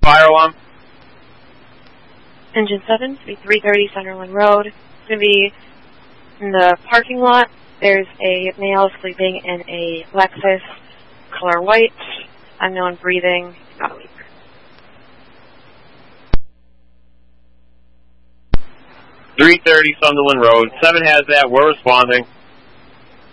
fire alarm? Engine 7, to be 330 Sunderland Road. It's going to be in the parking lot. There's a male sleeping in a Lexus, color white, unknown breathing, not a leak. 330 Sunderland Road. 7 has that. We're responding.